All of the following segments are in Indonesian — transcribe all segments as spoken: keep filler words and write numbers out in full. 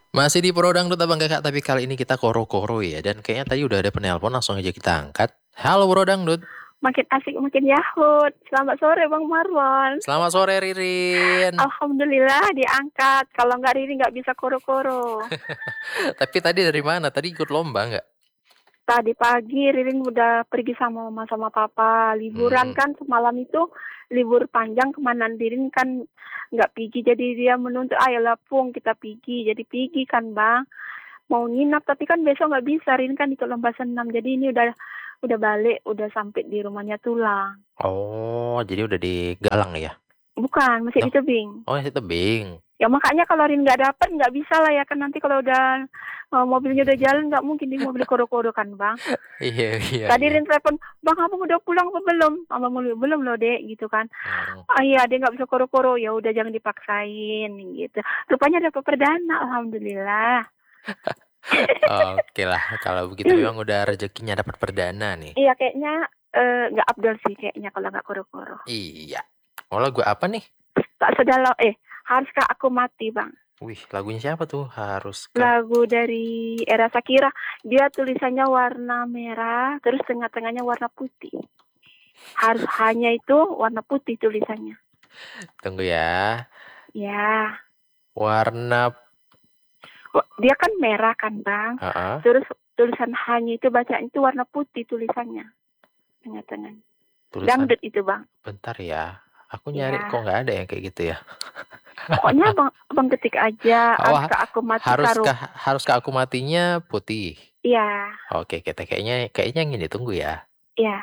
Masih di Pro Dangdut Abang Kakak, tapi kali ini kita koro-koro ya. Dan kayaknya tadi udah ada penelpon, langsung aja kita angkat. Halo Pro Dangdut. Makin asik, makin yahut. Selamat sore Bang Marwan. Selamat sore Ririn. Alhamdulillah diangkat. Kalau nggak Riri nggak bisa koro-koro. Tapi tadi dari mana? Tadi ikut lomba nggak? Tadi pagi Ririn udah pergi sama mama sama papa. Liburan Hmm. kan semalam itu libur panjang kemana Ririn kan nggak pergi. Jadi dia menuntut ayolah Pung kita pergi. Jadi pergi kan Bang. Mau nginap tapi kan besok nggak bisa. Ririn kan ikut lomba senam. Jadi ini udah udah balik, udah sampai di rumahnya Tulang. Oh, jadi udah digalang ya? Bukan, masih Oh, di tebing. oh masih tebing. Ya makanya kalau Rin nggak dapat nggak bisa lah ya kan nanti kalau udah uh, mobilnya udah jalan nggak mungkin di mobil koro-koro kan Bang. Iya, iya, Tadi iya. Rin telepon, Bang abang udah pulang apa belum? Abang mau belum loh dek gitu kan. Hmm. Ah iya dia nggak bisa koro-koro ya udah jangan dipaksain gitu. Rupanya dapat perdana alhamdulillah. Oke lah, kalau begitu memang udah rezekinya dapat perdana nih. Iya kayaknya eh, nggak abdol sih kayaknya kalau nggak koro-koro. Iya. Mau lagu apa nih? Tak sedalau eh haruskah aku mati Bang? Wih, lagunya siapa tuh? Haruskah? Lagu dari era Shakira. Dia tulisannya warna merah, terus tengah-tengahnya warna putih. Harus hanya itu warna putih tulisannya. Tunggu ya. Ya, Warna. dia kan merah kan Bang. Uh-uh. Terus tulisan hanya itu bacaan itu warna putih tulisannya. Tengah-tengah. Tulisan. Dangdut itu Bang. Bentar ya. Aku nyari Ya. kok nggak ada yang kayak gitu ya. Pokoknya Bang, Bang ketik aja. Oh, Haruskah aku mati haruskah karup. haruskah aku matinya putih. Iya. Oke, kita kayaknya kayaknya yang ini tunggu ya. Iya.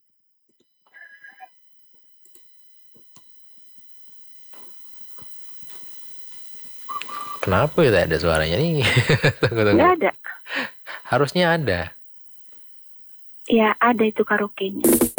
Kenapa ya ada suaranya nih? Tunggu tunggu. Nggak ada. Harusnya ada. Iya, ada itu karaoke-nya.